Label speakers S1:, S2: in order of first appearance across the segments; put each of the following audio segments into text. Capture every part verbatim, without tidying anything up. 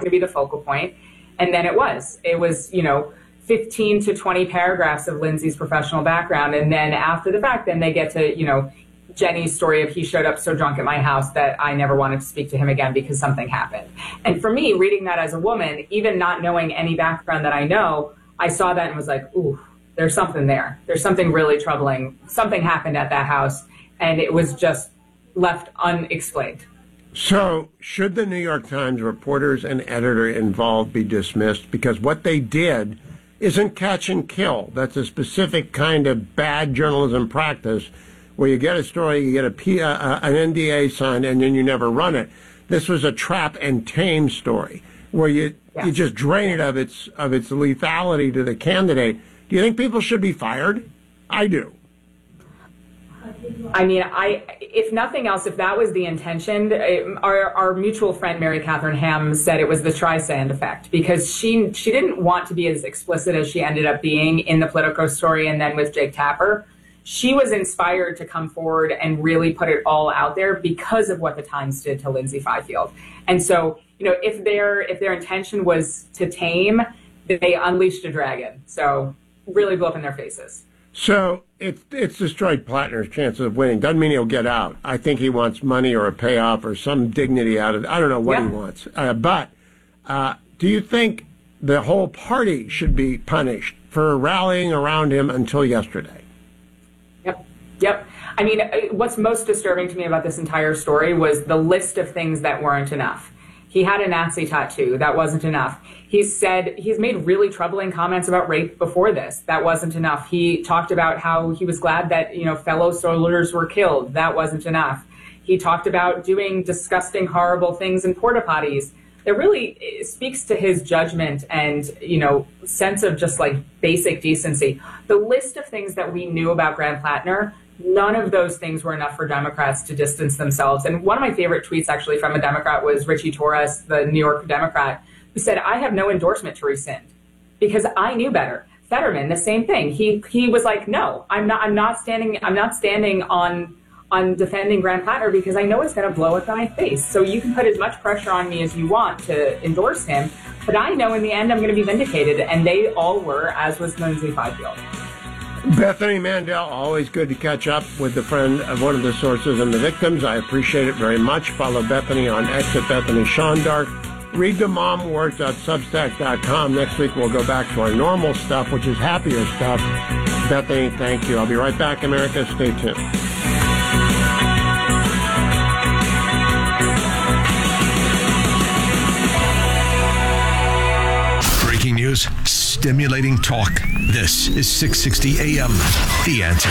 S1: going to be the focal point. And then it was. It was, you know, fifteen to twenty paragraphs of Lindsay's professional background. And then after the fact, then they get to, you know, Jenny's story of he showed up so drunk at my house that I never wanted to speak to him again because something happened. And for me, reading that as a woman, even not knowing any background that I know, I saw that and was like, ooh, there's something there. There's something really troubling. Something happened at that house, and it was just left unexplained.
S2: So should the New York Times reporters and editor involved be dismissed? Because what they did isn't catch and kill. That's a specific kind of bad journalism practice where you get a story, you get a P, uh, an N D A signed, and then you never run it. This was a trap and tame story where you yeah. you just drain it of its of its lethality to the candidate. Do you think people should be fired? I do.
S1: I mean, I if nothing else, if that was the intention, our our mutual friend Mary Catherine Ham said it was the Streisand effect, because she she didn't want to be as explicit as she ended up being in the Politico story and then with Jake Tapper. She was inspired to come forward and really put it all out there because of what the Times did to Lindsay Fifield. And so, you know, if their if their intention was to tame, they unleashed a dragon. So really blew up in their faces.
S2: So it's it's destroyed Plattner's chances of winning. Doesn't mean he'll get out. I think he wants money or a payoff or some dignity out of it. I don't know what yeah. he wants. Uh, but uh, do you think the whole party should be punished for rallying around him until yesterday?
S1: Yep. Yep. I mean, what's most disturbing to me about this entire story was the list of things that weren't enough. He had a Nazi tattoo. That wasn't enough. He's said he's made really troubling comments about rape before this. That wasn't enough. He talked about how he was glad that, you know, fellow soldiers were killed. That wasn't enough. He talked about doing disgusting, horrible things in porta potties. It really speaks to his judgment and, you know, sense of just like basic decency. The list of things that we knew about Graham Plattner, none of those things were enough for Democrats to distance themselves. And one of my favorite tweets actually from a Democrat was Richie Torres, the New York Democrat, who said, I have no endorsement to rescind because I knew better. Fetterman, the same thing. He he was like, no, I'm not I'm not standing I'm not standing on on defending Graham Plattner because I know it's going to blow up in my face. So you can put as much pressure on me as you want to endorse him, but I know in the end I'm going to be vindicated. And they all were, as was Lindsay Fifield.
S2: Bethany Mandel, always good to catch up with the friend of one of the sources and the victims. I appreciate it very much. Follow Bethany on X at Bethany Shondark. Read the mom words dot substack dot com. Next week we'll go back to our normal stuff, which is happier stuff. Bethany, thank you. I'll be right back, America. Stay tuned.
S3: Breaking news, stimulating talk. This is six sixty A M. The Answer.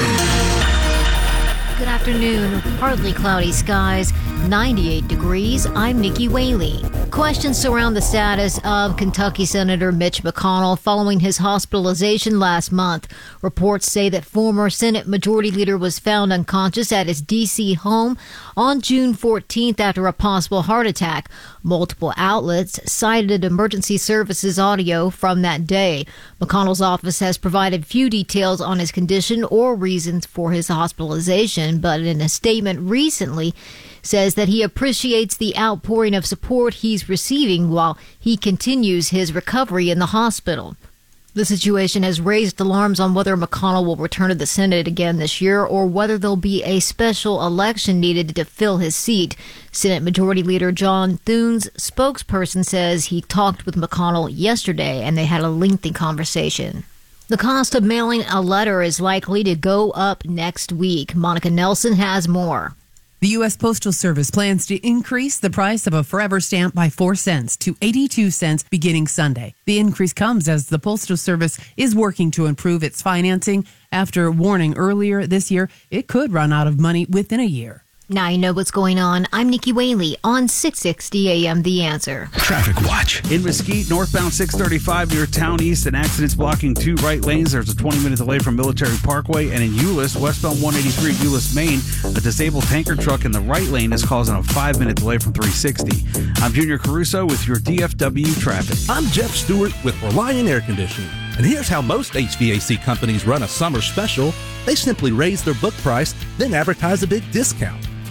S4: Good afternoon. Partly cloudy skies, ninety-eight degrees. I'm Nikki Whaley. Questions surround the status of Kentucky Senator Mitch McConnell following his hospitalization last month. Reports say that former Senate Majority Leader was found unconscious at his D C home on June fourteenth after a possible heart attack. Multiple outlets cited emergency services audio from that day. McConnell's office has provided few details on his condition or reasons for his hospitalization, but in a statement recently says that he appreciates the outpouring of support he's receiving while he continues his recovery in the hospital. The situation has raised alarms on whether McConnell will return to the Senate again this year or whether there'll be a special election needed to fill his seat. Senate Majority Leader John Thune's spokesperson says he talked with McConnell yesterday and they had a lengthy conversation. The cost of mailing a letter is likely to go up next week. Monica Nelson has more.
S5: The U S Postal Service plans to increase the price of a Forever stamp by four cents to eighty-two cents beginning Sunday. The increase comes as the Postal Service is working to improve its financing after warning earlier this year it could run out of money within a year.
S4: Now you know what's going on. I'm Nikki Whaley on six sixty A M The Answer.
S3: Traffic Watch.
S6: In Mesquite, northbound six thirty-five near Town East, an accident's blocking two right lanes. There's a twenty-minute delay from Military Parkway. And in Euless, westbound one eighty-three Euless, Maine, a disabled tanker truck in the right lane is causing a five-minute delay from three sixty. I'm Junior Caruso with your D F W traffic.
S7: I'm Jeff Stewart with Reliant Air Conditioning. And here's how most H V A C companies run a summer special. They simply raise their book price, then advertise a big discount.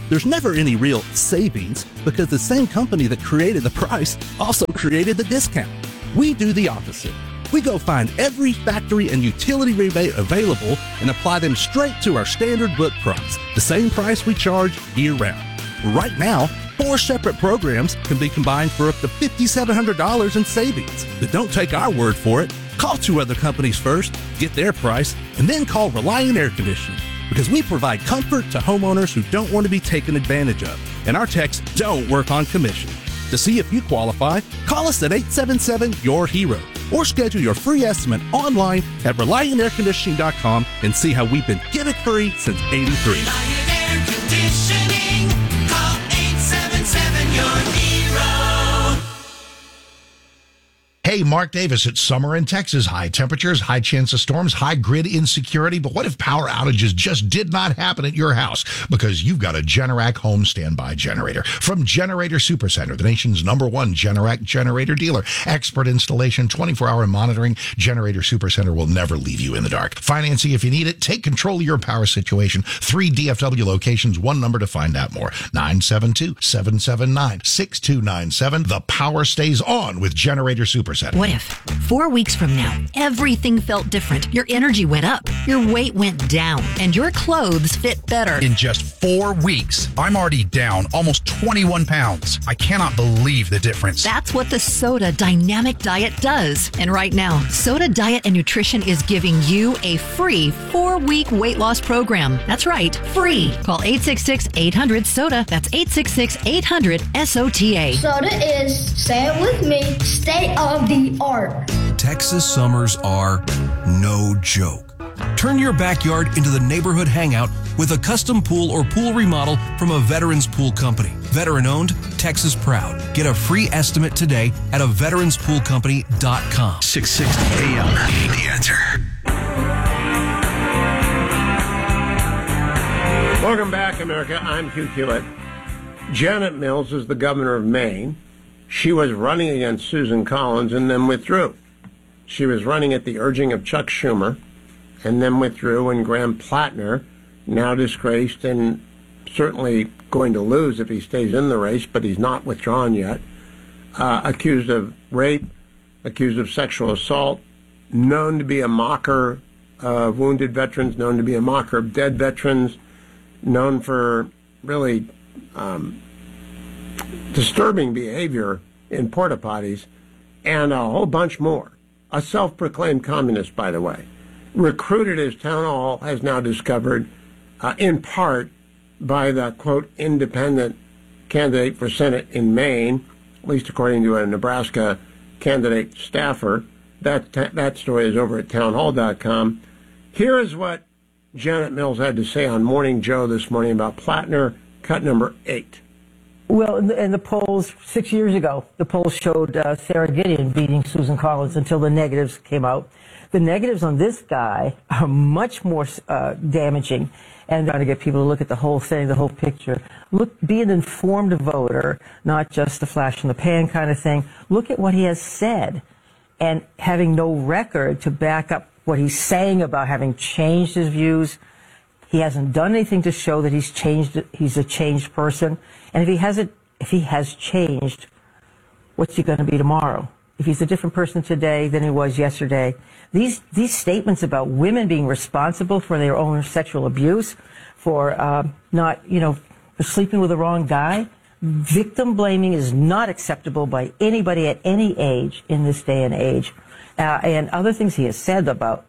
S7: there's never any real savings because the same company that created the price also created the discount. We do the opposite. We go find every factory and utility rebate available and apply them straight to our standard book price, the same price we charge year-round. Right now, four separate programs can be combined for up to five thousand seven hundred dollars in savings. But don't take our word for it. Call two other companies first, get their price, and then call Reliant Air Conditioning, because we provide comfort to homeowners who don't want to be taken advantage of, and our techs don't work on commission. To see if you qualify, call us at eight seven seven, Y O U R hero or schedule your free estimate online at reliant air conditioning dot com and see how we've been gimmick-free since eighty-three.
S8: Reliant Air Conditioning. Call eight seven seven, Y O U R hero.
S9: Hey, Mark Davis, it's summer in Texas. High temperatures, high chance of storms, high grid insecurity. But what if power outages just did not happen at your house? Because you've got a Generac home standby generator. From Generator Supercenter, the nation's number one Generac generator dealer. Expert installation, twenty-four hour monitoring. Generator Supercenter will never leave you in the dark. Financing if you need it. Take control of your power situation. Three D F W locations, one number to find out more. nine seven two, seven seven nine, six two nine seven. The power stays on with Generator Supercenter.
S10: What if four weeks from now, everything felt different? Your energy went up, your weight went down, and your clothes fit better.
S11: In just four weeks, I'm already down almost twenty-one pounds. I cannot believe the difference.
S10: That's what the Soda Dynamic Diet does. And right now, Soda Diet and Nutrition is giving you a free four-week weight loss program. That's right, free. Call eight six six, eight hundred, SODA. That's eight six six, eight hundred, S O T A.
S12: Soda is, say it with me, state of the art.
S13: Texas summers are no joke. Turn your backyard into the neighborhood hangout with a custom pool or pool remodel from a Veterans Pool Company. Veteran owned, Texas proud. Get a free estimate today at a veterans pool company dot com.
S3: six sixty A M. The Answer.
S2: Welcome back, America. I'm Hugh Hewitt. Janet Mills is the governor of Maine. She was running against Susan Collins and then withdrew. She was running at the urging of Chuck Schumer and then withdrew, and Graham Plattner, now disgraced and certainly going to lose if he stays in the race, but he's not withdrawn yet, uh, accused of rape, accused of sexual assault, known to be a mocker of wounded veterans, known to be a mocker of dead veterans, known for really um, disturbing behavior in porta potties, and a whole bunch more. A self-proclaimed communist, by the way, recruited as town hall has now discovered, uh, in part by the, quote, independent candidate for Senate in Maine, at least according to a Nebraska candidate staffer. That, that story is over at town hall dot com. Here is what Janet Mills had to say on Morning Joe this morning about Plattner, cut number eight.
S14: Well, in the, in the polls six years ago, the polls showed uh, Sarah Gideon beating Susan Collins until the negatives came out. The negatives on this guy are much more uh, damaging, and trying to get people to look at the whole thing, the whole picture. Look, be an informed voter, not just a flash in the pan kind of thing. Look at what he has said, and having no record to back up what he's saying about having changed his views. He hasn't done anything to show that he's changed. He's a changed person. And if he hasn't, if he has changed, what's he going to be tomorrow? If he's a different person today than he was yesterday, these these statements about women being responsible for their own sexual abuse, for uh, not, you know, for sleeping with the wrong guy, victim blaming is not acceptable by anybody at any age in this day and age. Uh, and other things he has said about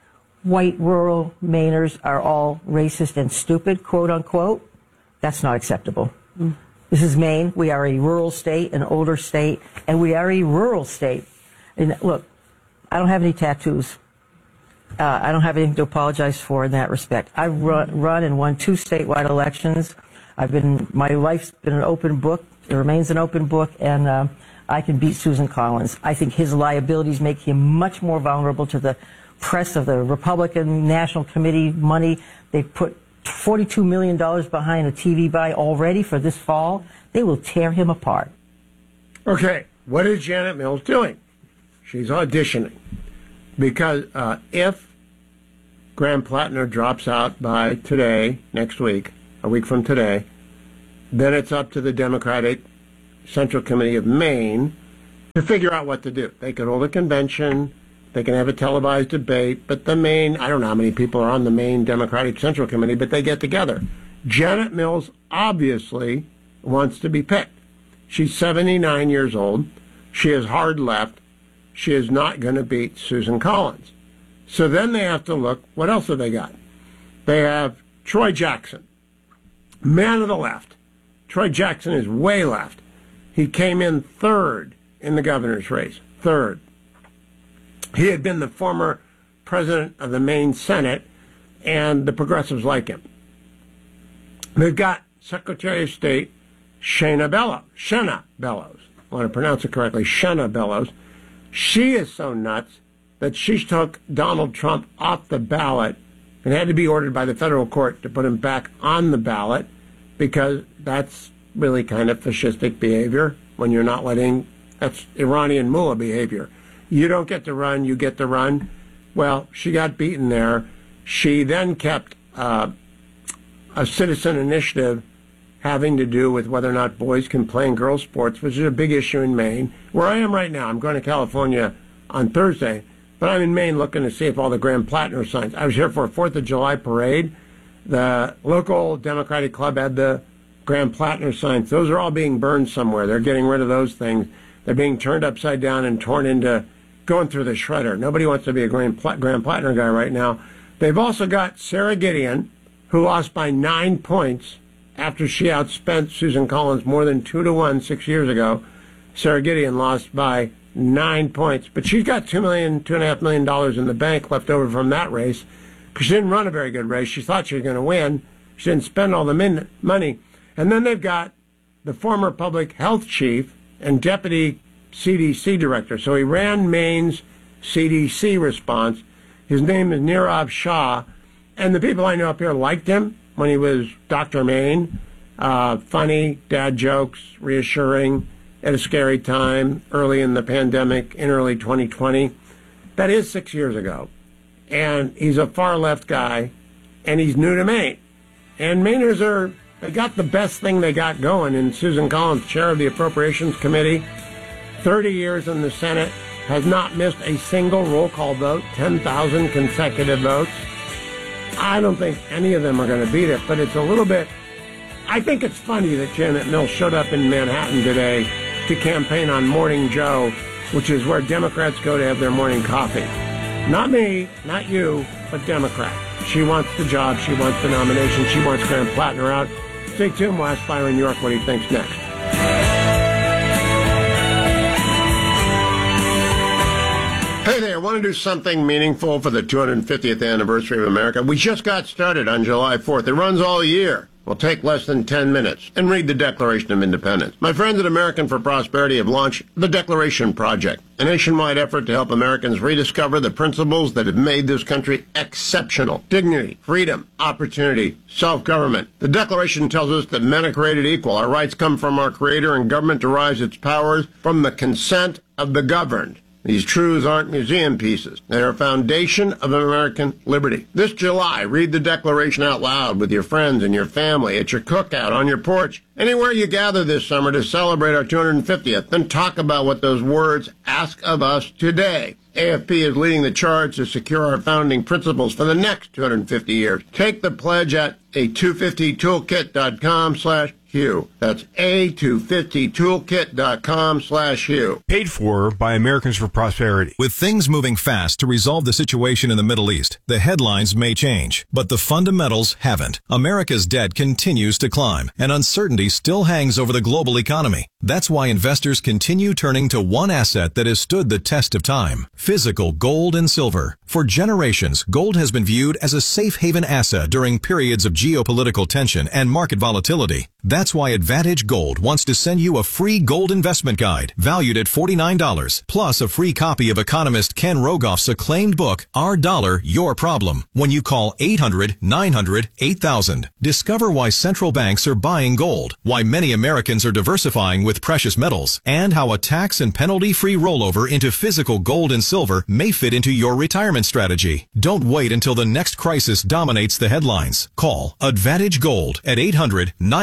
S14: white rural Mainers are all racist and stupid, quote unquote, that's not acceptable. Mm. This is Maine. We are a rural state, an older state, and we are a rural state. And look, I don't have any tattoos. Uh, I don't have anything to apologize for in that respect. I've run, run and won two statewide elections. I've been, my life's been an open book. It remains an open book, and uh, I can beat Susan Collins. I think his liabilities make him much more vulnerable to the press of the Republican National Committee money. They put forty-two million dollars behind a T V buy already for this fall. They will tear him apart.
S2: Okay, what is Janet Mills doing? She's auditioning. Because uh, if Graham Plattner drops out by today, next week, a week from today, Then it's up to the Democratic Central Committee of Maine to figure out what to do. They could hold a convention. They can have a televised debate. But the Maine, I don't know how many people are on the Maine Democratic Central Committee, but they get together. Janet Mills obviously wants to be picked. She's seventy-nine years old. She is hard left. She is not going to beat Susan Collins. So then they have to look, what else have they got? They have Troy Jackson, man of the left. Troy Jackson is way left. He came in third in the governor's race, third. He had been the former president of the Maine Senate, and the progressives like him. They've got Secretary of State Shana Bellows. Shana Bellows. I want to pronounce it correctly. Shana Bellows. She is so nuts that she took Donald Trump off the ballot and had to be ordered by the federal court to put him back on the ballot, because that's really kind of fascistic behavior when you're not letting, that's Iranian mullah behavior. You don't get to run, you get to run. Well, she got beaten there. She then kept uh, a citizen initiative having to do with whether or not boys can play in girls' sports, which is a big issue in Maine. Where I am right now, I'm going to California on Thursday, but I'm in Maine looking to see if all the Graham Plattner signs. I was here for a fourth of July parade. The local Democratic Club had the Graham Plattner signs. Those are all being burned somewhere. They're getting rid of those things. They're being turned upside down and torn into, going through the shredder. Nobody wants to be a Graham, Pla- Graham Plattner guy right now. They've also got Sarah Gideon, who lost by nine points after she outspent Susan Collins more than two to one six years ago. Sarah Gideon lost by nine points, but she's got two million, two and a half million dollars in the bank left over from that race, because she didn't run a very good race. She thought she was going to win. She didn't spend all the min- money. And then they've got the former public health chief and deputy C D C director. So he ran Maine's C D C response. His name is Nirav Shah, and the people I know up here liked him when he was Doctor Maine. Uh, funny, dad jokes, reassuring, at a scary time, early in the pandemic, in early twenty twenty. That is six years ago. And he's a far-left guy, and he's new to Maine. And Mainers are, they got the best thing they got going in Susan Collins, chair of the Appropriations Committee, thirty years in the Senate, has not missed a single roll call vote, ten thousand consecutive votes. I don't think any of them are going to beat it, but it's a little bit, I think it's funny that Janet Mills showed up in Manhattan today to campaign on Morning Joe, which is where Democrats go to have their morning coffee. Not me, not you, but Democrat. She wants the job, she wants the nomination, she wants Graham Plattner out. Stay tuned, we'll ask Byron York what he thinks next. Hey there, want to do something meaningful for the two hundred fiftieth anniversary of America? We just got started on July fourth. It runs all year. Will take less than ten minutes. And read the Declaration of Independence. My friends at American for Prosperity have launched the Declaration Project, a nationwide effort to help Americans rediscover the principles that have made this country exceptional. Dignity, freedom, opportunity, self-government. The Declaration tells us that men are created equal. Our rights come from our Creator, and government derives its powers from the consent of the governed. These truths aren't museum pieces. They are a foundation of American liberty. This July, read the Declaration out loud with your friends and your family, at your cookout, on your porch, anywhere you gather this summer to celebrate our two hundred fiftieth. Then talk about what those words ask of us today. A F P is leading the charge to secure our founding principles for the next two hundred fifty years. Take the pledge at a two fifty toolkit dot com slash Hugh. That's a two fifty toolkit dot com slash Hugh.
S15: Paid for by Americans for Prosperity.
S16: With things moving fast to resolve the situation in the Middle East, the headlines may change, but the fundamentals haven't. America's debt continues to climb, and uncertainty still hangs over the global economy. That's why investors continue turning to one asset that has stood the test of time: physical gold and silver. For generations, gold has been viewed as a safe haven asset during periods of geopolitical tension and market volatility. That's why Advantage Gold wants to send you a free gold investment guide valued at forty-nine dollars, plus a free copy of economist Ken Rogoff's acclaimed book, Our Dollar, Your Problem, when you call eight hundred, nine hundred, eight thousand. Discover why central banks are buying gold, why many Americans are diversifying with precious metals, and how a tax and penalty-free rollover into physical gold and silver may fit into your retirement strategy. Don't wait until the next crisis dominates the headlines. Call Advantage Gold at eight hundred, nine hundred,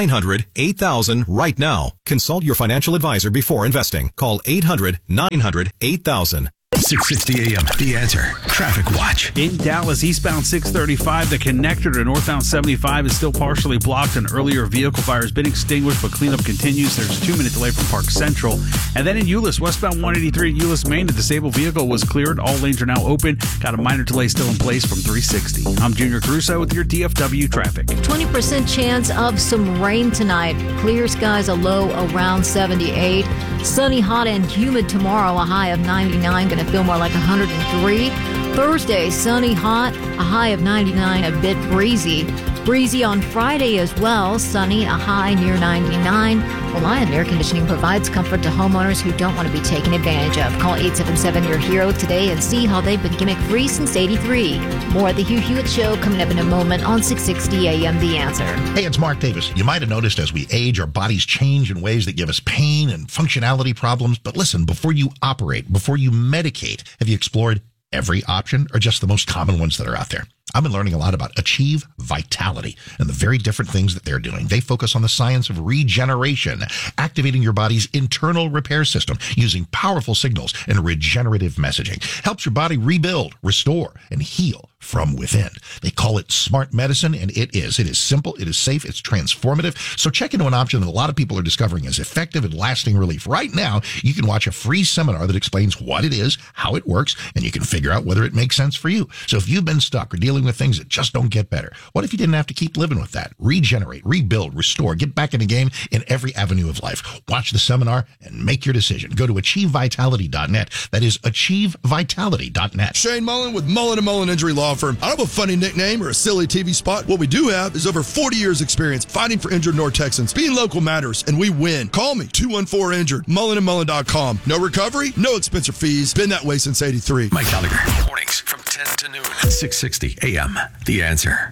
S16: eight thousand right now. Consult your financial advisor before investing. Call eight hundred nine hundred eight thousand.
S3: six sixty A M, The Answer. Traffic Watch.
S6: In Dallas, eastbound six thirty-five, the connector to northbound seventy-five is still partially blocked. An earlier vehicle fire has been extinguished, but cleanup continues. There's a two-minute delay from Park Central. And then in Euless, westbound one eighty-three at Euless, Maine, a disabled vehicle was cleared. All lanes are now open. Got a minor delay still in place from three sixty. I'm Junior Caruso with your D F W traffic.
S4: twenty percent chance of some rain tonight. Clear skies, a low around seventy-eight. Sunny, hot, and humid tomorrow, a high of ninety-nine. Going to feel more like one hundred three. Thursday, sunny, hot, a high of ninety-nine, a bit breezy. Breezy on Friday as well, sunny, a high near ninety-nine. Reliant Air Conditioning provides comfort to homeowners who don't want to be taken advantage of. Call eight seven seven, your hero today and see how they've been gimmick-free since eighty-three. More of the Hugh Hewitt Show coming up in a moment on six sixty A M The Answer.
S9: Hey, it's Mark Davis. You might have noticed as we age, our bodies change in ways that give us pain and functionality problems. But listen, before you operate, before you medicate, have you explored every option or just the most common ones that are out there? I've been learning a lot about Achieve Vitality and the very different things that they're doing. They focus on the science of regeneration, activating your body's internal repair system using powerful signals and regenerative messaging. Helps your body rebuild, restore, and heal from within. They call it smart medicine, and it is. It is simple, it is safe, it's transformative. So check into an option that a lot of people are discovering is effective and lasting relief. Right now, you can watch a free seminar that explains what it is, how it works, and you can figure out whether it makes sense for you. So if you've been stuck or dealing with things that just don't get better, what if you didn't have to keep living with that? Regenerate, rebuild, restore, get back in the game in every avenue of life. Watch the seminar and make your decision. Go to achieve vitality dot net. That is achieve vitality dot net.
S17: Shane Mullen with Mullen and Mullen Injury Law Firm. I don't have a funny nickname or a silly T V spot. What we do have is over forty years experience fighting for injured North Texans. Being local matters, and we win. Call me, two one four injured, mullen and mullen dot com. No recovery, no expense or fees. Been that way since eighty-three.
S3: Mike Gallagher. Mornings from ten to noon. six sixty A M. The Answer.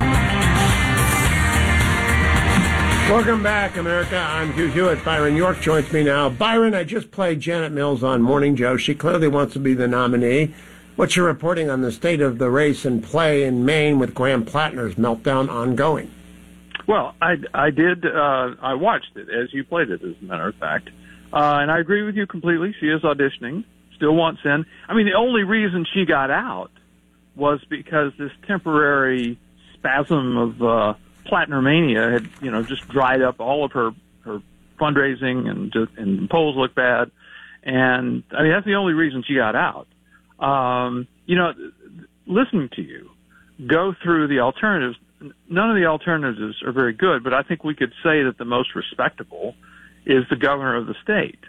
S2: Welcome back, America. I'm Hugh Hewitt. Byron York joins me now. Byron, I just played Janet Mills on Morning Joe. She clearly wants to be the nominee. What's your reporting on the state of the race and play in Maine with Graham Plattner's meltdown ongoing?
S18: Well, I, I did. Uh, I watched it as you played it, as a matter of fact. Uh, and I agree with you completely. She is auditioning, still wants in. I mean, the only reason she got out was because this temporary spasm of uh, Plattner mania had, you know, just dried up all of her, her fundraising, and, just, and polls looked bad. And, I mean, that's the only reason she got out. Um, you know, listening to you go through the alternatives, none of the alternatives are very good, but I think we could say that the most respectable is the governor of the state.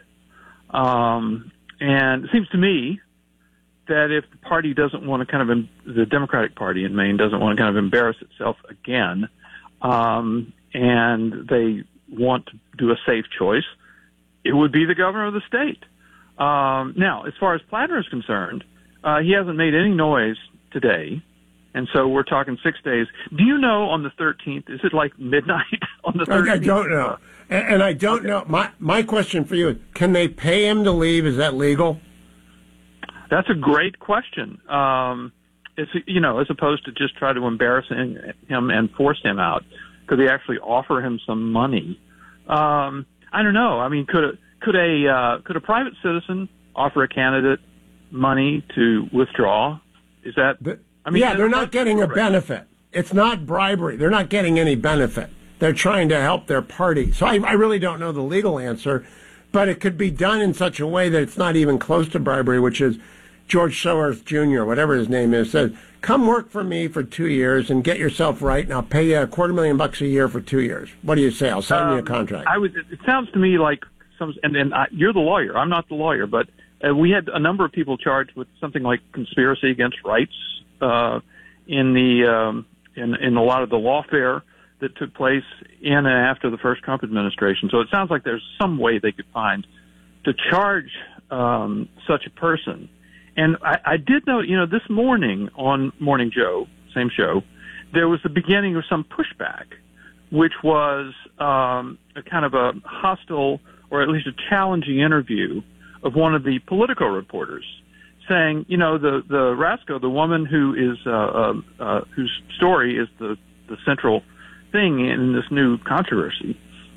S18: Um, and it seems to me that if the party doesn't want to kind of, the Democratic Party in Maine doesn't want to kind of embarrass itself again, um, and they want to do a safe choice, it would be the governor of the state. Um, now, as far as Plattner is concerned, uh, he hasn't made any noise today, and so we're talking six days. Do you know on the thirteenth, is it like midnight on the thirteenth?
S2: I don't know. And, and I don't okay. know. My, my question for you is, can they pay him to leave? Is that legal?
S18: That's a great question. Um, it's, you know, as opposed to just try to embarrass him and force him out, could they actually offer him some money? Um, I don't know. I mean, could a, could a, uh, could a private citizen offer a candidate money to withdraw? Is that, I mean,
S2: yeah, they're not getting a benefit. It's not bribery. They're not getting any benefit. They're trying to help their party. So I, I really don't know the legal answer, but it could be done in such a way that it's not even close to bribery, which is George Soros Junior, whatever his name is, says, come work for me for two years and get yourself right, and I'll pay you a quarter million bucks a year for two years. What do you say? I'll sign um, you a contract.
S18: I would. It sounds to me like some, and, and I, you're the lawyer. I'm not the lawyer, but uh, we had a number of people charged with something like conspiracy against rights uh, in the um, in in a lot of the lawfare that took place in and after the first Trump administration. So it sounds like there's some way they could find to charge um, such a person. And I, I did note, you know, this morning on Morning Joe, same show, there was the beginning of some pushback, which was um, a kind of a hostile or at least a challenging interview of one of the Politico reporters saying, you know, the, the Rasko, the woman who is, uh, uh, uh, whose story is the, the central thing in this new controversy,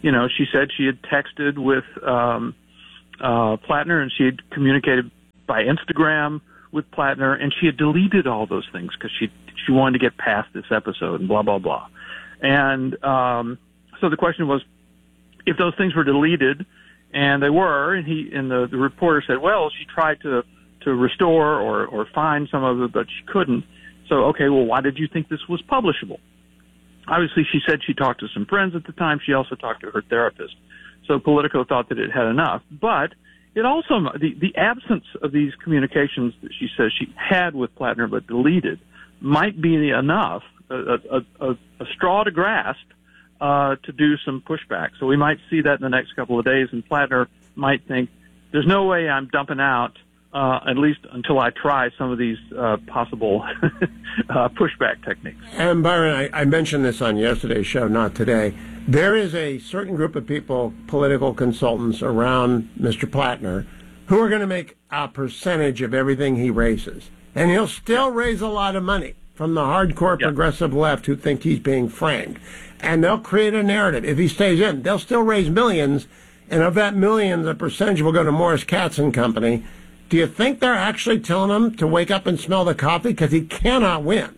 S18: you know, she said she had texted with um, uh, Plattner, and she had communicated by Instagram with Plattner, and she had deleted all those things because she she wanted to get past this episode and blah blah blah. And um, so the question was, if those things were deleted, and they were, and he and the, the reporter said, well, she tried to to restore or or find some of it, but she couldn't. So okay, well, why did you think this was publishable? Obviously, she said she talked to some friends at the time. She also talked to her therapist. So Politico thought that it had enough, but it also, the, the absence of these communications that she says she had with Plattner but deleted might be enough, a, a, a, a straw to grasp, uh, to do some pushback. So we might see that in the next couple of days, and Plattner might think, there's no way I'm dumping out, uh, at least until I try some of these uh, possible uh, pushback techniques.
S2: And Byron, I, I mentioned this on yesterday's show, not today. There is a certain group of people, political consultants around Mister Plattner, who are going to make a percentage of everything he raises. And he'll still raise a lot of money from the hardcore yep. progressive left who think he's being framed. And they'll create a narrative. If he stays in, they'll still raise millions, and of that millions, a percentage will go to Morris Katz and Company. Do you think they're actually telling him to wake up and smell the coffee? Because he cannot win.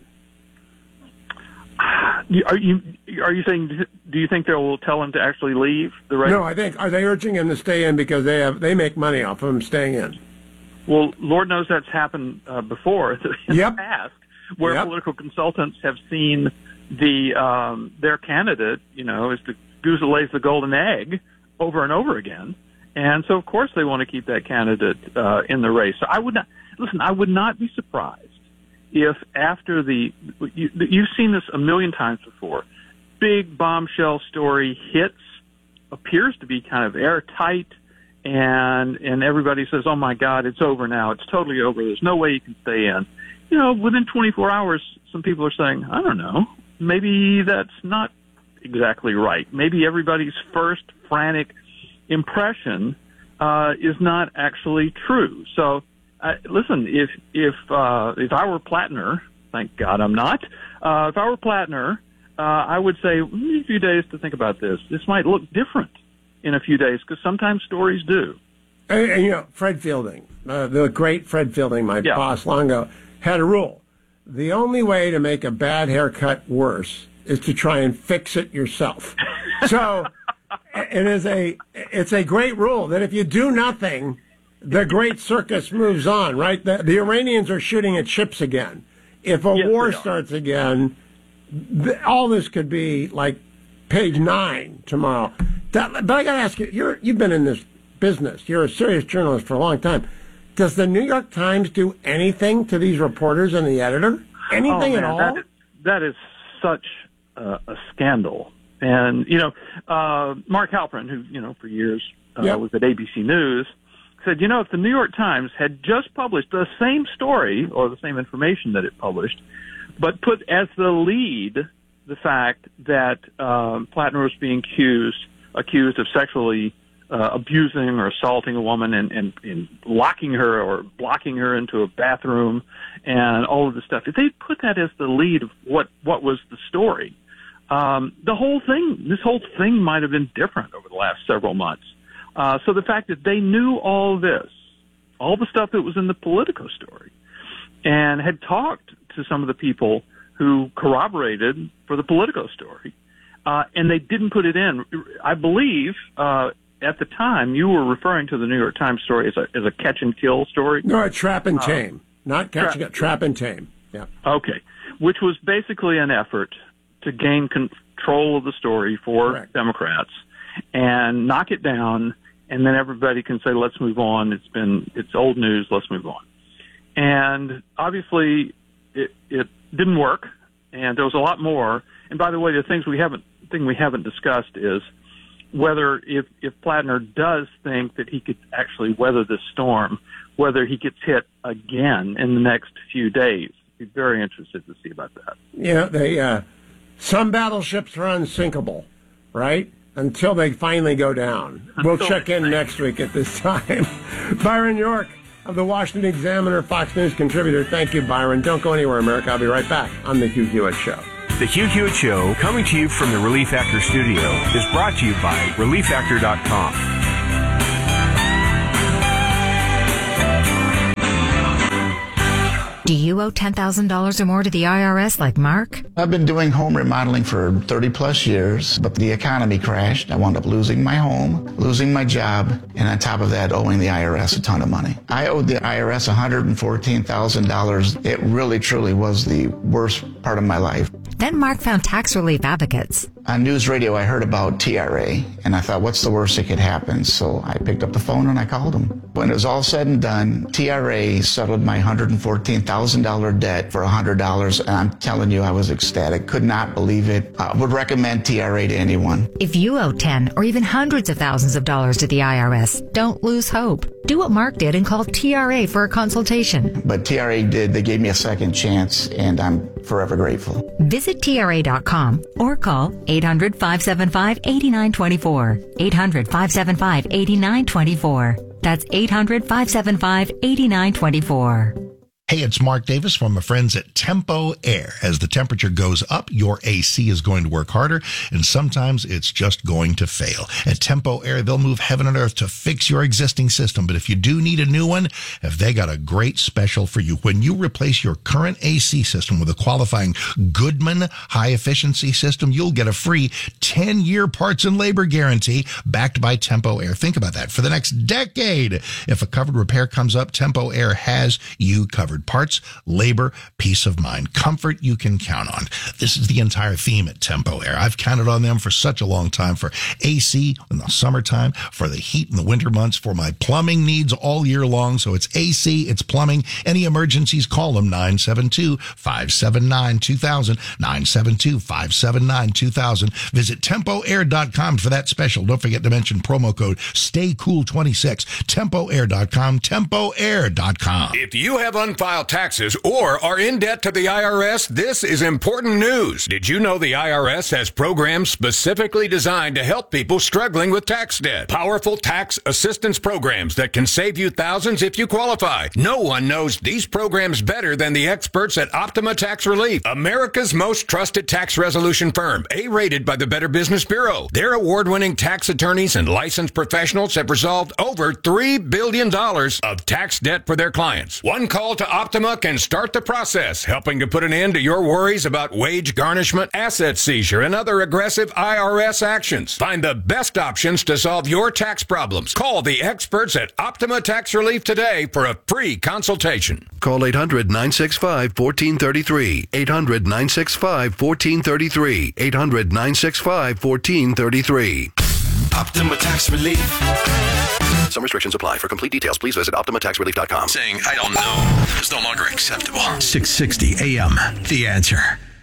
S18: Are you are you saying? Do you think they will tell him to actually leave the race?
S2: No, I think are they urging him to stay in because they have they make money off of him staying in.
S18: Well, Lord knows that's happened uh, before in
S2: yep.
S18: the past, where
S2: yep.
S18: political consultants have seen the um, their candidate, you know, is the goose that lays the golden egg over and over again, and so of course they want to keep that candidate uh, in the race. So I would not listen. I would not be surprised if after the, you, you've seen this a million times before, big bombshell story hits, appears to be kind of airtight, and and everybody says, oh my God, it's over now. It's totally over. There's no way you can stay in. You know, within twenty-four hours, some people are saying, I don't know, maybe that's not exactly right. Maybe everybody's first frantic impression uh, is not actually true. So, Uh, listen, if if uh, if I were Plattner, thank God I'm not. Uh, if I were Plattner, uh, I would say we need a few days to think about this. This might look different in a few days because sometimes stories do.
S2: And, and you know, Fred Fielding, uh, the great Fred Fielding, my
S18: yeah.
S2: boss long ago, had a rule: the only way to make a bad haircut worse is to try and fix it yourself. So it is a it's a great rule that if you do nothing, the great circus moves on, right? The, the Iranians are shooting at ships again. If a
S18: yes,
S2: war starts again, th- all this could be like page nine tomorrow. That, but I got to ask you, you're, you've been in this business. You're a serious journalist for a long time. Does the New York Times do anything to these reporters and the editor? Anything
S18: oh,
S2: at
S18: man,
S2: all?
S18: That is, that is such uh, a scandal. And, you know, uh, Mark Halperin, who, you know, for years uh,
S2: yep.
S18: was at A B C News, said, you know, if the New York Times had just published the same story or the same information that it published, but put as the lead the fact that um, Plattner was being accused accused of sexually uh, abusing or assaulting a woman and, and, and locking her or blocking her into a bathroom and all of this stuff, if they put that as the lead of what, what was the story, um, the whole thing, this whole thing might have been different over the last several months. Uh, so the fact that they knew all this, all the stuff that was in the Politico story, and had talked to some of the people who corroborated for the Politico story, uh, and they didn't put it in. I believe uh, at the time you were referring to the New York Times story as a, as a catch and kill story.
S2: No, a trap and tame, uh, not catch
S18: tra-
S2: and trap and tame. Yeah.
S18: Okay, which was basically an effort to gain control of the story for
S2: Correct.
S18: Democrats and knock it down. And then everybody can say, let's move on. It's been, it's old news. Let's move on. And obviously it, it didn't work. And there was a lot more. And by the way, the things we haven't, thing we haven't discussed is whether if, if Plattner does think that he could actually weather this storm, whether he gets hit again in the next few days. I'd be very interested to see about that.
S2: Yeah, they, uh, some battleships are unsinkable, right? Until they finally go down. We'll check in next week at this time. Byron York of the Washington Examiner, Fox News contributor. Thank you, Byron. Don't go anywhere, America. I'll be right back on the Hugh Hewitt Show.
S15: The Hugh Hewitt Show, coming to you from the Relief Factor studio, is brought to you by relief factor dot com.
S19: Do you owe ten thousand dollars or more to the I R S like Mark?
S20: I've been doing home remodeling for thirty plus years, but the economy crashed. I wound up losing my home, losing my job, and on top of that, owing the I R S a ton of money. I owed the I R S one hundred fourteen thousand dollars. It really, truly was the worst part of my life.
S19: Then Mark found Tax Relief Advocates.
S20: On news radio, I heard about T R A, and I thought, what's the worst that could happen? So I picked up the phone and I called them. When it was all said and done, T R A settled my one hundred fourteen thousand dollars debt for one hundred dollars, and I'm telling you, I was ecstatic. Could not believe it. I would recommend T R A to anyone.
S19: If you owe ten or even hundreds of thousands of dollars to the I R S, don't lose hope. Do what Mark did and call T R A for a consultation.
S20: But T R A did. They gave me a second chance, and I'm forever grateful.
S19: Visit T R A dot com or call eight hundred, five seven five, eight nine two four. eight hundred, five seven five, eight nine two four. That's eight hundred, five seven five, eight nine two four.
S9: Hey, it's Mark Davis from my friends at Tempo Air. As the temperature goes up, your A C is going to work harder, and sometimes it's just going to fail. At Tempo Air, they'll move heaven and earth to fix your existing system. But if you do need a new one, have they got a great special for you. When you replace your current A C system with a qualifying Goodman high-efficiency system, you'll get a free ten-year parts and labor guarantee backed by Tempo Air. Think about that. For the next decade, if a covered repair comes up, Tempo Air has you covered. Parts, labor, peace of mind, comfort you can count on. This is the entire theme at Tempo Air. I've counted on them for such a long time, for A C in the summertime, for the heat in the winter months, for my plumbing needs all year long. So it's A C, it's plumbing. Any emergencies, call them nine seven two, five seven nine, two thousand, nine seven two, five seven nine, two thousand. Visit tempo air dot com for that special. Don't forget to mention promo code stay cool twenty-six. tempo air dot com, tempo air dot com.
S21: If you have unfiled taxes or are in debt to the I R S, this is important news. Did you know the I R S has programs specifically designed to help people struggling with tax debt? Powerful tax assistance programs that can save you thousands if you qualify. No one knows these programs better than the experts at Optima Tax Relief, America's most trusted tax resolution firm, A-rated by the Better Business Bureau. Their award-winning tax attorneys and licensed professionals have resolved over three billion dollars of tax debt for their clients. One call to Optima can start the process, helping to put an end to your worries about wage garnishment, asset seizure, and other aggressive I R S actions. Find the best options to solve your tax problems. Call the experts at Optima Tax Relief today for a free consultation.
S22: Call eight hundred, nine six five, one four three three. eight hundred, nine six five, one four three three. eight hundred, nine six five, one four three three.
S8: Optima Tax Relief.
S22: Some restrictions apply. For complete details, please visit optima tax relief dot com.
S3: Saying, I don't know, is no longer acceptable. six sixty A M, The Answer.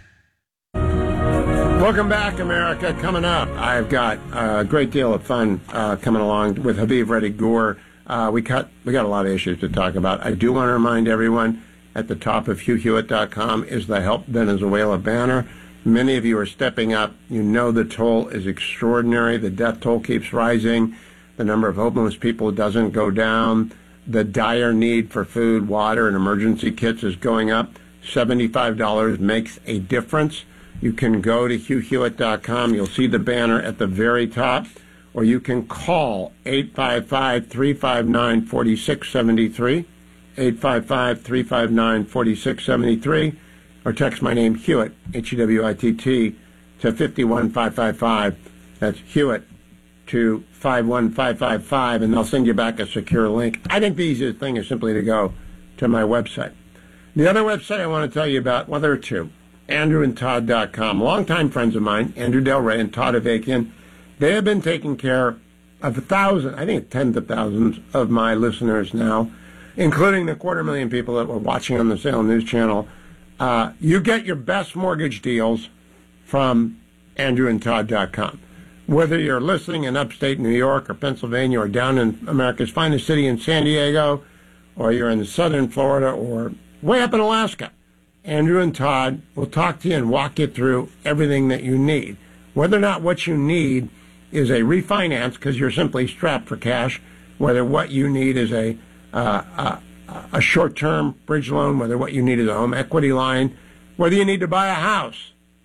S2: Welcome back, America. Coming up, I've got a great deal of fun uh, coming along with Habib Reddy Gore. Uh, we cut. We got a lot of issues to talk about. I do want to remind everyone, at the top of hugh hewitt dot com is the Help Venezuela banner. Many of you are stepping up. You know the toll is extraordinary. The death toll keeps rising. The number of homeless people doesn't go down. The dire need for food, water, and emergency kits is going up. seventy-five dollars makes a difference. You can go to hugh hewitt dot com. You'll see the banner at the very top. Or you can call eight five five, three five nine, four six seven three, eight five five, three five nine, four six seven three, or text my name, Hewitt, H E W I T T, to five one five five five. That's Hewitt to five one five five five, and they'll send you back a secure link. I think the easiest thing is simply to go to my website. The other website I want to tell you about, well, there are two, andrew and todd dot com. Longtime friends of mine, Andrew Del Rey and Todd Avakian, they have been taking care of a thousand, I think tens of thousands of my listeners now, including the quarter million people that were watching on the Salem News Channel. Uh, you get your best mortgage deals from andrew and todd dot com. Whether you're listening in upstate New York or Pennsylvania or down in America's finest city in San Diego, or you're in southern Florida or way up in Alaska, Andrew and Todd will talk to you and walk you through everything that you need. Whether or not what you need is a refinance because you're simply strapped for cash, whether what you need is a uh, a, a short-term bridge loan, whether what you need is a home equity line, whether you need to buy a house,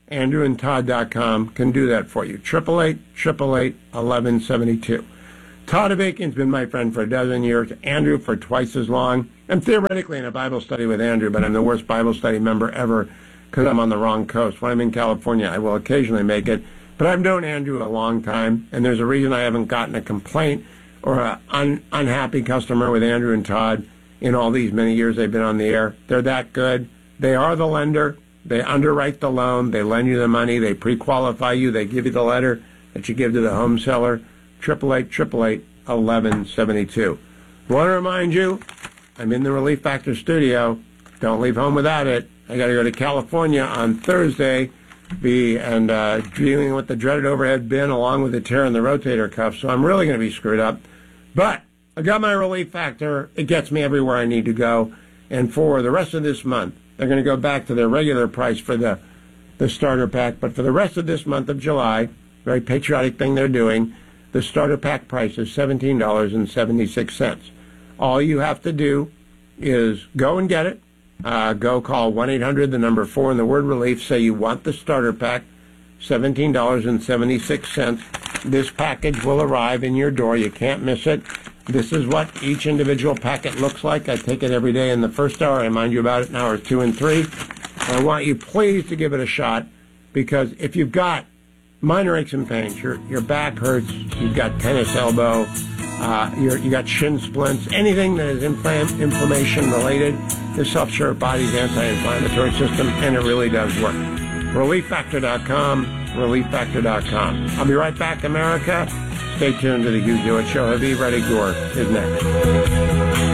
S2: andrew and todd dot com can do that for you. eight eight eight, eight eight eight, eleven seventy-two. Todd Avakian's been my friend for a dozen years, Andrew for twice as long. I'm theoretically in a Bible study with Andrew, but I'm the worst Bible study member ever because I'm on the wrong coast. When I'm in California, I will occasionally make it. But I've known Andrew a long time, and there's a reason I haven't gotten a complaint or an un- unhappy customer with Andrew and Todd in all these many years they've been on the air. They're that good. They are the lender. They underwrite the loan. They lend you the money. They pre-qualify you. They give you the letter that you give to the home seller. eight eight eight, eight eight eight, eleven seventy-two. Want to remind you, I'm in the Relief Factor studio. Don't leave home without it. I got to go to California on Thursday be and uh, dealing with the dreaded overhead bin along with the tear in the rotator cuff, so I'm really going to be screwed up. But I got my Relief Factor. It gets me everywhere I need to go. And for the rest of this month, they're going to go back to their regular price for the, the starter pack. But for the rest of this month of July, very patriotic thing they're doing, the starter pack price is seventeen dollars and seventy-six cents. All you have to do is go and get it. Uh, go call one eight hundred, the number four, and the word relief. Say you want the starter pack, seventeen dollars and seventy-six cents. This package will arrive in your door. You can't miss it. This is what each individual packet looks like. I take it every day in the first hour. I remind you about it in hours two and three. I want you please to give it a shot, because if you've got minor aches and pains, your, your back hurts, you've got tennis elbow, uh, you're, you got shin splints, anything that is inflam- inflammation related, this helps your body's anti-inflammatory system, and it really does work. relief factor dot com, relief factor dot com. I'll be right back, America. Stay tuned to the Hugh Hewitt Show. Haviv Reddy Gur is next.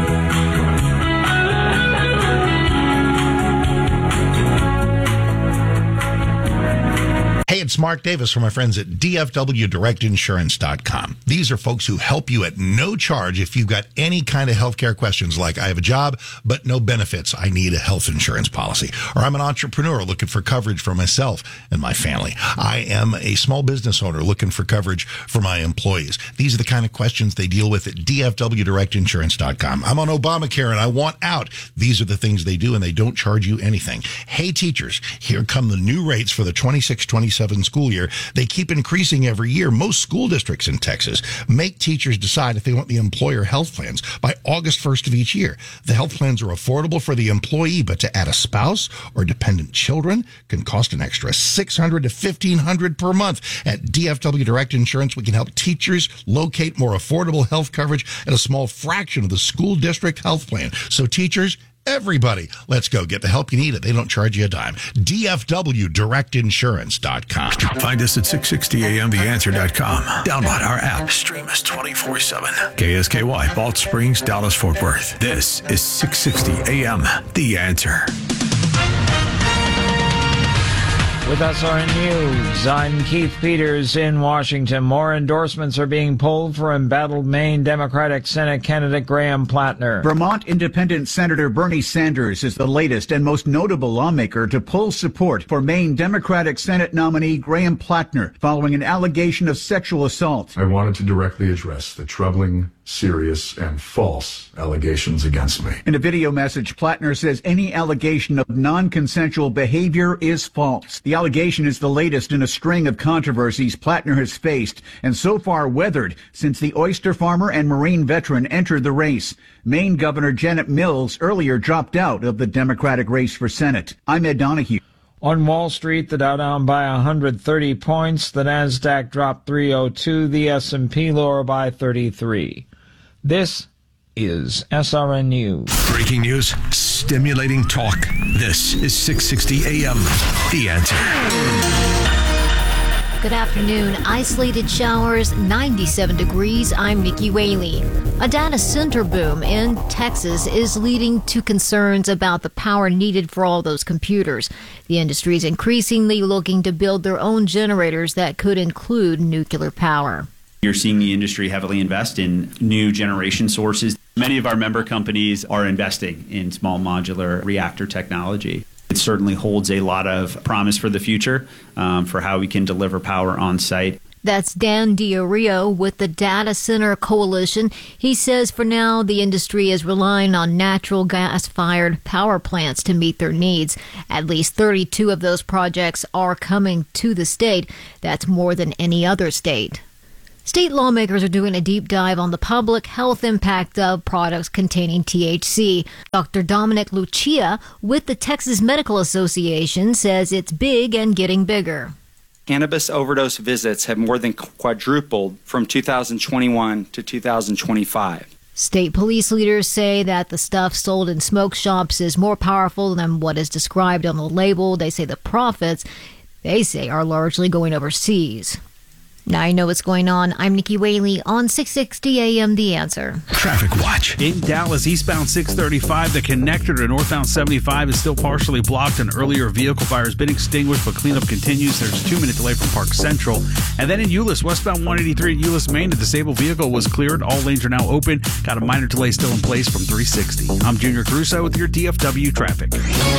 S9: Hey, it's Mark Davis from my friends at D F W direct insurance dot com. These are folks who help you at no charge if you've got any kind of healthcare questions, like I have a job but no benefits. I need a health insurance policy. Or I'm an entrepreneur looking for coverage for myself and my family. I am a small business owner looking for coverage for my employees. These are the kind of questions they deal with at D F W direct insurance dot com. I'm on Obamacare and I want out. These are the things they do, and they don't charge you anything. Hey, teachers, here come the new rates for the twenty-six twenty-seven school year. They keep increasing every year. Most school districts in Texas make teachers decide if they want the employer health plans by August first of each year. The health plans are affordable for the employee, but to add a spouse or dependent children can cost an extra six hundred dollars to fifteen hundred dollars per month. At D F W Direct Insurance, we can help teachers locate more affordable health coverage at a small fraction of the school district health plan. So teachers, everybody, let's go get the help you need. It. They don't charge you a dime. D F W direct insurance dot com.
S3: Find us at six sixty A M the answer dot com. Download our app. Stream us twenty-four seven. K S K Y, Balch Springs, Dallas, Fort Worth. This is six sixty A M The Answer.
S1: With S R N News, I'm Keith Peters in Washington. More endorsements are being pulled for embattled Maine Democratic Senate candidate Graham Plattner.
S5: Vermont Independent Senator Bernie Sanders is the latest and most notable lawmaker to pull support for Maine Democratic Senate nominee Graham Plattner following an allegation of sexual assault.
S23: I wanted to directly address the troubling, serious, and false allegations against me.
S5: In a video message, Plattner says any allegation of non-consensual behavior is false. The allegation is the latest in a string of controversies Plattner has faced and so far weathered since the oyster farmer and Marine veteran entered the race. Maine Governor Janet Mills earlier dropped out of the Democratic race for Senate. I'm Ed Donahue.
S1: On Wall Street, the Dow down by one hundred thirty points, the Nasdaq dropped three oh two, the S and P lower by thirty-three. This is S R N News.
S3: Breaking news, stimulating talk. This is six sixty A M The Answer.
S4: Good afternoon. Isolated showers, ninety-seven degrees. I'm Nikki Whaley. A data center boom in Texas is leading to concerns about the power needed for all those computers. The industry is increasingly looking to build their own generators that could include nuclear power.
S24: You're seeing the industry heavily invest in new generation sources. Many of our member companies are investing in small modular reactor technology. It certainly holds a lot of promise for the future um, for how we can deliver power on site.
S4: That's Dan Diorio with the Data Center Coalition. He says for now the industry is relying on natural gas-fired power plants to meet their needs. At least thirty-two of those projects are coming to the state. That's more than any other state. State lawmakers are doing a deep dive on the public health impact of products containing T H C. Doctor Dominic Lucia with the Texas Medical Association says it's big and getting bigger.
S7: Cannabis overdose visits have more than quadrupled from two thousand twenty-one to two thousand twenty-five.
S4: State police leaders say that the stuff sold in smoke shops is more powerful than what is described on the label. They say the profits, they say, are largely going overseas. Now you know what's going on. I'm Nikki Whaley on six sixty A M The Answer.
S3: Traffic Watch.
S6: In Dallas, eastbound six thirty-five, the connector to northbound seventy-five is still partially blocked. An earlier vehicle fire has been extinguished, but cleanup continues. There's a two-minute delay from Park Central. And then in Euless, westbound one eighty-three at Euless, Maine, a disabled vehicle was cleared. All lanes are now open. Got a minor delay still in place from three sixty. I'm Junior Caruso with your D F W traffic.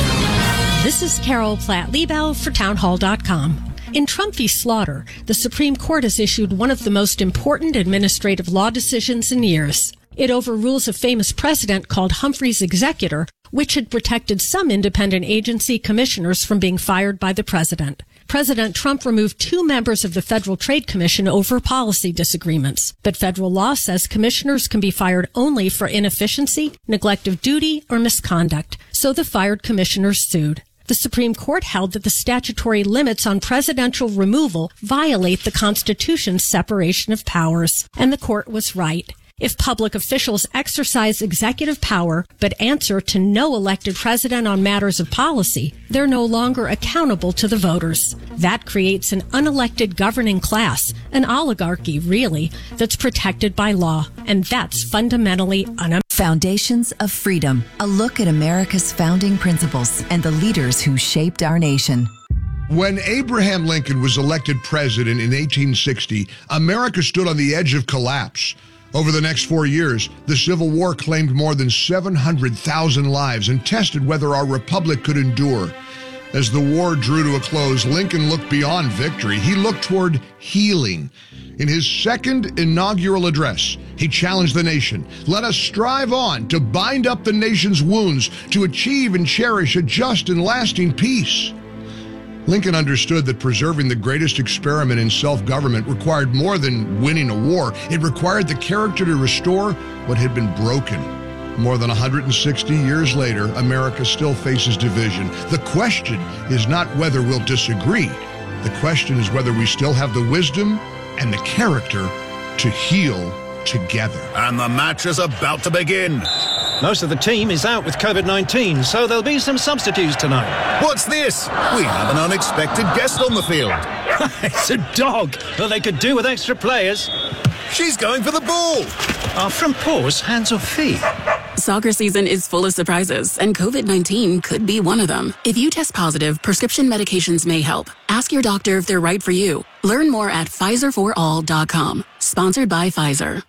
S10: This is Carol Platt-Liebau for townhall dot com. In Trump v. Slaughter, the Supreme Court has issued one of the most important administrative law decisions in years. It overrules a famous precedent called Humphrey's Executor, which had protected some independent agency commissioners from being fired by the president. President Trump removed two members of the Federal Trade Commission over policy disagreements. But federal law says commissioners can be fired only for inefficiency, neglect of duty, or misconduct. So the fired commissioners sued. The Supreme Court held that the statutory limits on presidential removal violate the Constitution's separation of powers. And the court was right. If public officials exercise executive power but answer to no elected president on matters of policy, they're no longer accountable to the voters. That creates an unelected governing class, an oligarchy, really, that's protected by law. And that's fundamentally un-
S11: Foundations of Freedom, a look at America's founding principles and the leaders who shaped our nation.
S12: When Abraham Lincoln was elected president in eighteen sixty, America stood on the edge of collapse. Over the next four years, the Civil War claimed more than seven hundred thousand lives and tested whether our republic could endure. As the war drew to a close, Lincoln looked beyond victory. He looked toward healing. In his second inaugural address, he challenged the nation. Let us strive on to bind up the nation's wounds, to achieve and cherish a just and lasting peace. Lincoln understood that preserving the greatest experiment in self-government required more than winning a war. It required the character to restore what had been broken. More than one hundred sixty years later, America still faces division. The question is not whether we'll disagree. The question is whether we still have the wisdom and the character to heal together.
S25: And the match is about to begin. Most of the team is out with COVID nineteen, so there'll be some substitutes tonight. What's this? We have an unexpected guest on the field. It's a dog. Well, they could do with extra players. She's going for the ball. Are front paws hands or feet?
S26: Soccer season is full of surprises, and COVID nineteen could be one of them. If you test positive, prescription medications may help. Ask your doctor if they're right for you. Learn more at Pfizer for all dot com. Sponsored by Pfizer.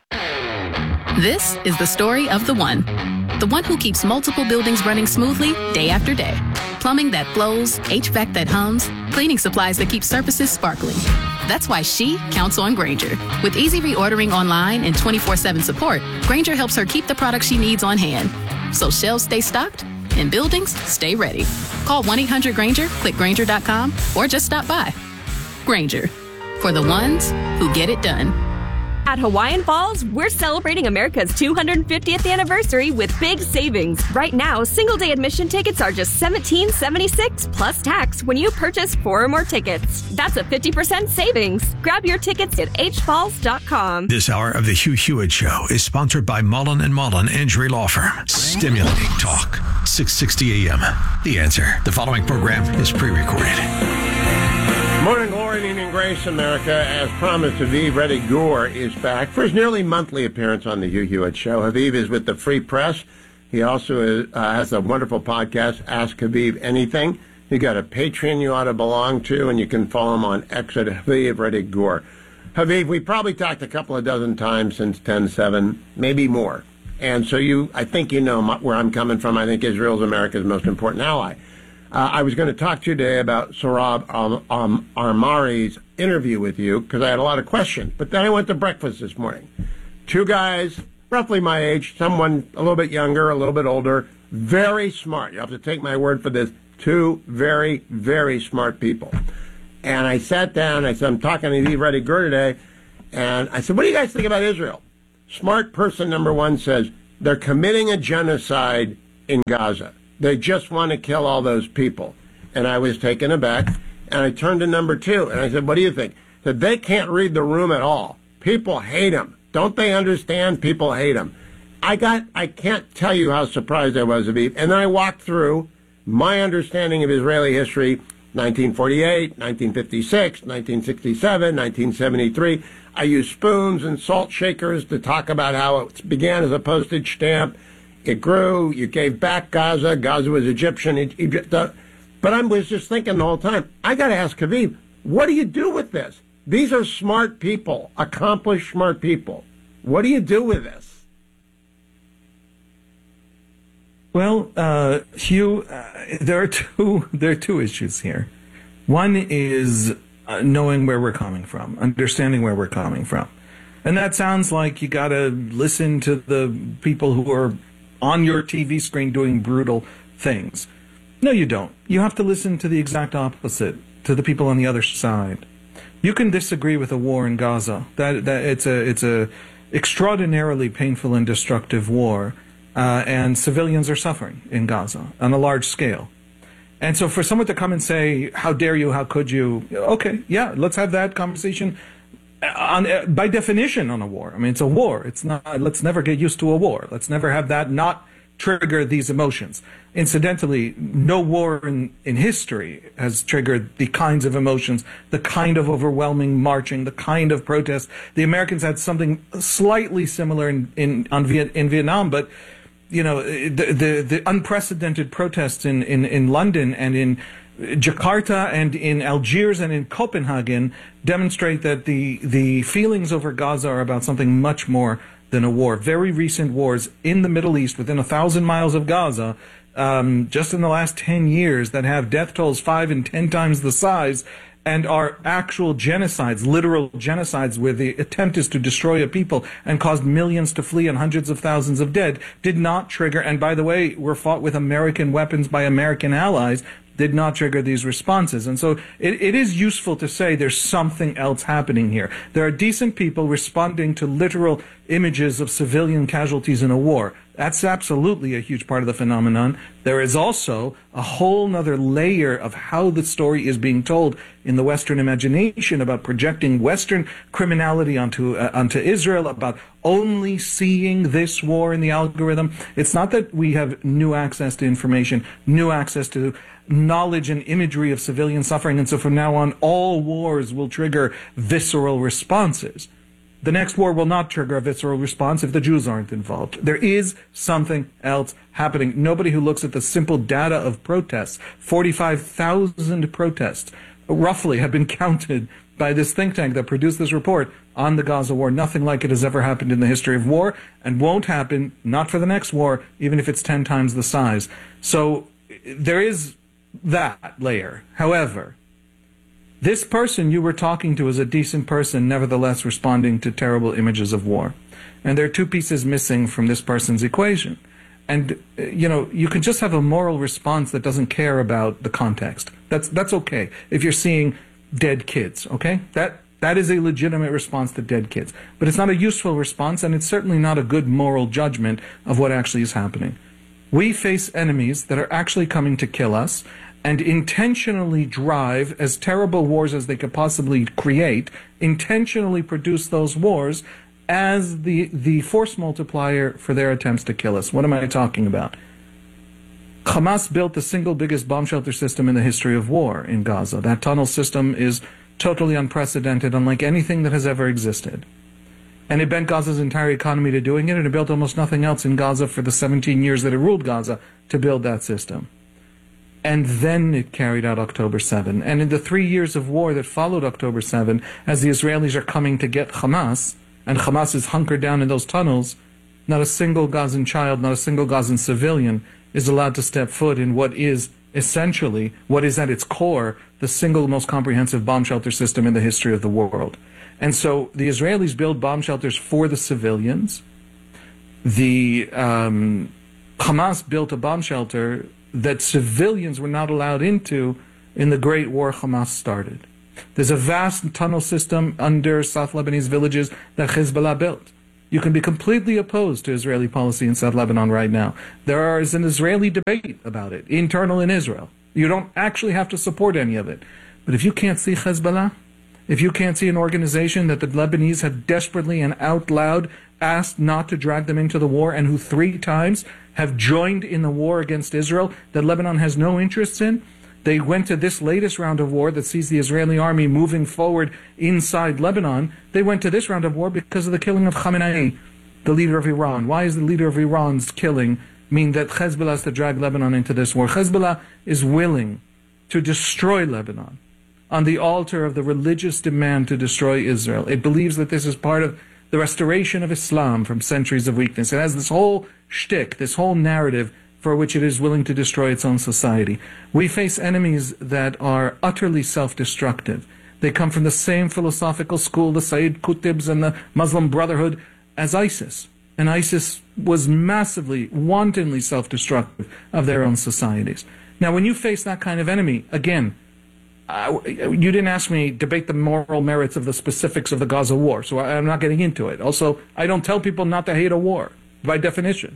S27: This is the story of the one. The one who keeps multiple buildings running smoothly day after day. Plumbing that flows, H V A C that hums, cleaning supplies that keep surfaces sparkling. That's why she counts on Grainger. With easy reordering online and twenty-four seven support, Grainger helps her keep the products she needs on hand. So shelves stay stocked and buildings stay ready. Call one eight hundred Grainger, click Grainger dot com, or just stop by. Grainger, for the ones who get it done.
S28: At Hawaiian Falls, we're celebrating America's two hundred fiftieth anniversary with big savings. Right now, single-day admission tickets are just seventeen seventy-six plus tax when you purchase four or more tickets. That's a fifty percent savings. Grab your tickets at h falls dot com.
S3: This hour of the Hugh Hewitt Show is sponsored by Mullen and Mullen Injury Law Firm. Stimulating talk. six sixty A M. The Answer. The following program is pre-recorded.
S2: Morning glory and evening grace, America. As promised, Haviv Reddy Gur is back for his nearly monthly appearance on the Hugh Hewitt Show. Haviv is with the Free Press. He also is, uh, has a wonderful podcast, Ask Haviv Anything. You got a Patreon you ought to belong to, and you can follow him on X at Haviv Reddy Gur. Haviv, we probably talked a couple of dozen times since ten seven, maybe more. And so you, I think you know where I'm coming from. I think Israel's America's most important ally. Uh, I was going to talk to you today about Sohrab um, um, Ahmari's interview with you because I had a lot of questions. But then I went to breakfast this morning. Two guys, roughly my age, someone a little bit younger, a little bit older, very smart. You have to take my word for this. Two very, very smart people. And I sat down, I said, I'm talking to Yaniv Rediger today, and I said, what do you guys think about Israel? Smart person number one says, they're committing a genocide in Gaza. They just want to kill all those people. And I was taken aback, and I turned to number two, and I said, what do you think? He said, they can't read the room at all. People hate them. Don't they understand? People hate them. I got, I can't tell you how surprised I was, Aviv. And then I walked through my understanding of Israeli history, nineteen forty-eight, nineteen fifty-six, nineteen sixty-seven, nineteen seventy-three. I used spoons and salt shakers to talk about how it began as a postage stamp. It grew. You gave back Gaza. Gaza was Egyptian. Egypt, uh, but I was just thinking the whole time, I got to ask Aviv, what do you do with this? These are smart people, accomplished smart people. What do you do with this?
S13: Well, uh, Hugh, uh, there are two there are two issues here. One is uh, knowing where we're coming from, understanding where we're coming from, and that sounds like you got to listen to the people who are on your T V screen doing brutal things. No, you don't. You have to listen to the exact opposite, to the people on the other side. You can disagree with a war in Gaza. That that it's a it's a extraordinarily painful and destructive war. Uh, and civilians are suffering in Gaza on a large scale. And so for someone to come and say, how dare you, how could you, okay, yeah, let's have that conversation on, uh, by definition on a war. I mean, it's a war. It's not, let's never get used to a war. Let's never have that not trigger these emotions. Incidentally, no war in, in history has triggered the kinds of emotions, the kind of overwhelming marching, the kind of protest. The Americans had something slightly similar in, in, on Viet, in Vietnam, but you know, the, the, the unprecedented protests in, in, in London and in Jakarta and in Algiers and in Copenhagen demonstrate that the, the feelings over Gaza are about something much more than a war. Very recent wars in the Middle East within a thousand miles of Gaza, um, just in the last ten years, that have death tolls five and ten times the size and are actual genocides, literal genocides, where the attempt is to destroy a people and caused millions to flee and hundreds of thousands of dead, did not trigger, and by the way, were fought with American weapons by American allies, did not trigger these responses. And so it, it is useful to say there's something else happening here. There are decent people responding to literal images of civilian casualties in a war. That's absolutely a huge part of the phenomenon. There is also a whole nother layer of how the story is being told in the Western imagination about projecting Western criminality onto uh, onto Israel, about only seeing this war in the algorithm. It's not that we have new access to information, new access to knowledge and imagery of civilian suffering, and so from now on all wars will trigger visceral responses. The next war will not trigger a visceral response if the Jews aren't involved. There is something else happening. Nobody who looks at the simple data of protests, forty-five thousand protests, roughly, have been counted by this think tank that produced this report on the Gaza war. Nothing like it has ever happened in the history of war, and won't happen, not for the next war, even if it's ten times the size. So there is that layer. However, this person you were talking to is a decent person, nevertheless responding to terrible images of war. And there are two pieces missing from this person's equation. And, you know, you can just have a moral response that doesn't care about the context. That's that's okay if you're seeing dead kids, okay? That that is a legitimate response to dead kids. But it's not a useful response, and it's certainly not a good moral judgment of what actually is happening. We face enemies that are actually coming to kill us, and intentionally drive, as terrible wars as they could possibly create, intentionally produce those wars as the, the force multiplier for their attempts to kill us. What am I talking about? Hamas built the single biggest bomb shelter system in the history of war in Gaza. That tunnel system is totally unprecedented, unlike anything that has ever existed. And it bent Gaza's entire economy to doing it, and it built almost nothing else in Gaza for the seventeen years that it ruled Gaza to build that system. And then it carried out October seventh. And in the three years of war that followed October seventh, as the Israelis are coming to get Hamas, and Hamas is hunkered down in those tunnels, not a single Gazan child, not a single Gazan civilian is allowed to step foot in what is essentially what is at its core the single most comprehensive bomb shelter system in the history of the world. And so the Israelis build bomb shelters for the civilians. The um, Hamas built a bomb shelter that civilians were not allowed into in the Great War Hamas started. There's a vast tunnel system under South Lebanese villages that Hezbollah built. You can be completely opposed to Israeli policy in South Lebanon right now. There is an Israeli debate about it, internal in Israel. You don't actually have to support any of it. But if you can't see Hezbollah, if you can't see an organization that the Lebanese have desperately and out loud asked not to drag them into the war, and who three times have joined in the war against Israel that Lebanon has no interest in, they went to this latest round of war that sees the Israeli army moving forward inside Lebanon. They went to this round of war because of the killing of Khamenei, the leader of Iran. Why is the leader of Iran's killing mean that Hezbollah has to drag Lebanon into this war? Hezbollah is willing to destroy Lebanon on the altar of the religious demand to destroy Israel. It believes that this is part of the restoration of Islam from centuries of weakness. It has this whole shtick, this whole narrative for which it is willing to destroy its own society. We face enemies that are utterly self-destructive. They come from the same philosophical school, the Sayyid Qutbs and the Muslim Brotherhood, as ISIS. And ISIS was massively, wantonly self-destructive of their own societies. Now, when you face that kind of enemy, again, uh, you didn't ask me to debate the moral merits of the specifics of the Gaza war, so I, I'm not getting into it. Also, I don't tell people not to hate a war, by definition.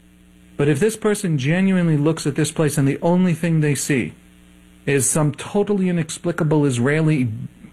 S13: But if this person genuinely looks at this place and the only thing they see is some totally inexplicable Israeli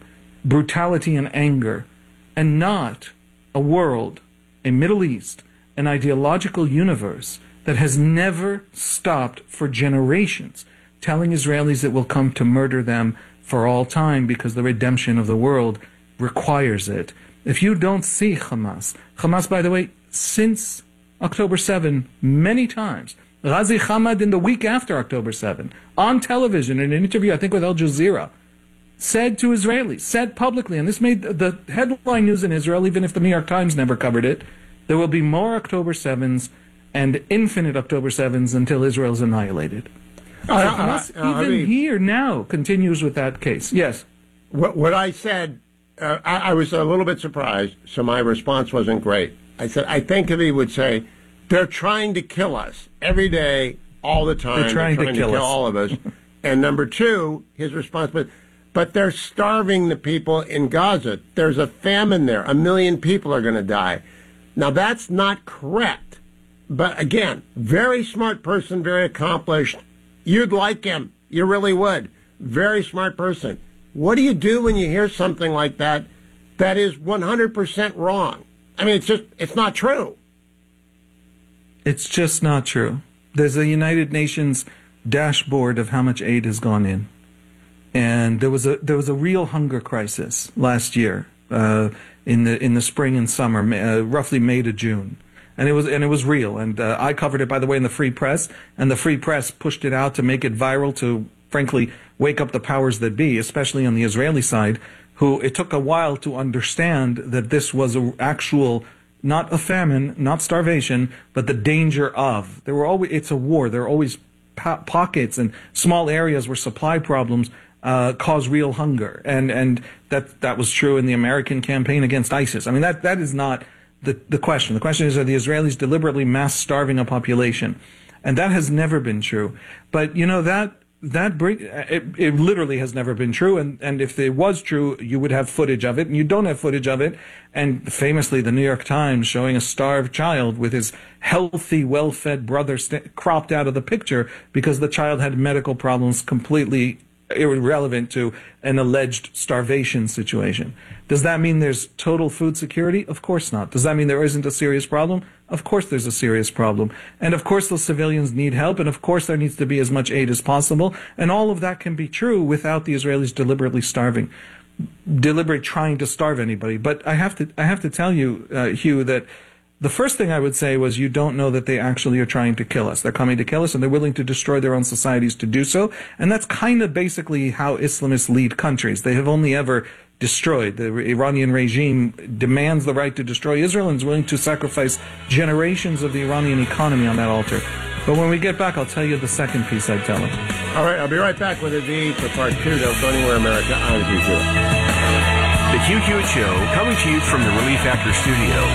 S13: brutality and anger, and not a world, a Middle East, an ideological universe that has never stopped for generations telling Israelis it will come to murder them for all time because the redemption of the world requires it. If you don't see Hamas, Hamas, by the way, since October seventh, many times, Ghazi Hamad in the week after October seventh, on television in an interview, I think with Al Jazeera, said to Israelis, said publicly, and this made the headline news in Israel, even if the New York Times never covered it, there will be more October sevenths and infinite October sevenths until Israel is annihilated. So
S2: Uh,
S13: Hamas,
S2: uh, uh,
S13: even
S2: I mean-
S13: here now, continues with that case. Yes.
S2: What, what I said, uh, I, I was a little bit surprised, so my response wasn't great. I said, I think if he would say, they're trying to kill us every day, all the time.
S13: They're trying to kill us.
S2: all of us. And number two, his response was, but they're starving the people in Gaza. There's a famine there. A million people are going to die. Now, that's not correct. But again, very smart person, very accomplished. You'd like him. You really would. Very smart person. What do you do when you hear something like that that is one hundred percent wrong? I mean, it's just, it's not true.
S13: It's just not true. There's a United Nations dashboard of how much aid has gone in. And there was a there was a real hunger crisis last year, uh, in the in the spring and summer, uh, roughly May to June. And it was and it was real. And uh, I covered it, by the way, in the Free Press, and the Free Press pushed it out to make it viral, to frankly wake up the powers that be, especially on the Israeli side, who it took a while to understand that this was an actual, not a famine, not starvation, but the danger of. There were always, it's a war. There are always po- pockets and small areas where supply problems uh, cause real hunger, and and that that was true in the American campaign against ISIS. I mean, that that is not the the question. The question is, are the Israelis deliberately mass starving a population? And that has never been true. But you know that. That bring, it, it literally has never been true, and, and if it was true, you would have footage of it, and you don't have footage of it. And famously, the New York Times showing a starved child with his healthy, well-fed brother st- cropped out of the picture because the child had medical problems completely irrelevant to an alleged starvation situation. Does that mean there's total food security? Of course not. Does that mean there isn't a serious problem? Of course there's a serious problem. And of course those civilians need help, and of course there needs to be as much aid as possible. And all of that can be true without the Israelis deliberately starving, deliberately trying to starve anybody. But I have to, I have to tell you, uh, Hugh, that the first thing I would say was you don't know that they actually are trying to kill us. They're coming to kill us, and they're willing to destroy their own societies to do so. And that's kind of basically how Islamists lead countries. They have only ever destroyed. The Iranian regime demands the right to destroy Israel and is willing to sacrifice generations of the Iranian economy on that altar. But when we get back, I'll tell you the second piece I'd tell them.
S2: All right, I'll be right back with a V for part two. Don't go anywhere, America. I'm Hugh Hewitt.
S14: The Hugh Hewitt Show, coming to you from the Relief Factor Studios.